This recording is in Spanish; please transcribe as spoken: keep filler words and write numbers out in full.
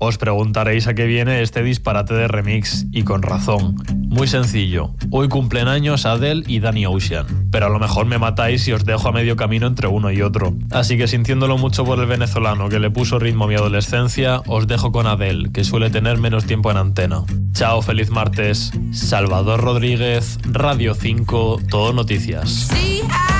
Os preguntaréis a qué viene este disparate de remix, y con razón. Muy sencillo, hoy cumplen años Adele y Danny Ocean, pero a lo mejor me matáis si os dejo a medio camino entre uno y otro. Así que sintiéndolo mucho por el venezolano que le puso ritmo a mi adolescencia, os dejo con Adele, que suele tener menos tiempo en antena. Chao, feliz martes. Salvador Rodríguez, Radio cinco, Todo Noticias.